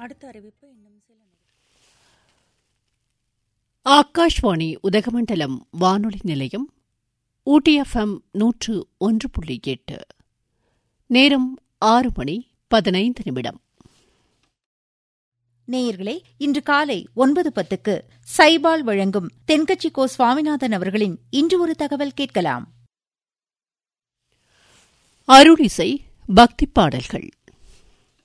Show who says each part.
Speaker 1: அடுத்த அறிவிப்பு இன்னும் சில
Speaker 2: ஆகாஷ்வாணி உதகமண்டலம் வானொலி நிலையம் ஊட்டி FM 101.8 நேரம் 6:15.
Speaker 3: நேயர்களே, இன்று காலை 9:10 சைபால் வழங்கும் தென்கட்சி கோ சுவாமிநாதன் அவர்களின் இன்று ஒரு தகவல் கேட்கலாம்.
Speaker 2: அருளிசை பக்தி பாடல்கள்.